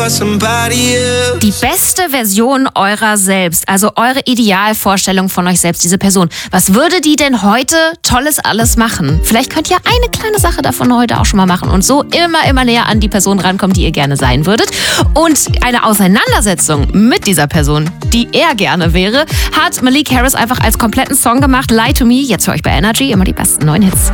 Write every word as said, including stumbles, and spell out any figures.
for somebody else. Die beste Version eurer selbst, also eure Idealvorstellung von euch selbst, diese Person. Was würde die denn heute Tolles alles machen? Vielleicht könnt ihr eine kleine Sache davon heute auch schon mal machen und so immer, immer näher an die Person rankommen, die ihr gerne sein würdet. Und eine Auseinandersetzung mit dieser Person, die er gerne wäre, hat Malik Harris einfach als kompletten Song gemacht. Lie to Me, jetzt für euch bei Energy, immer die besten neuen Hits.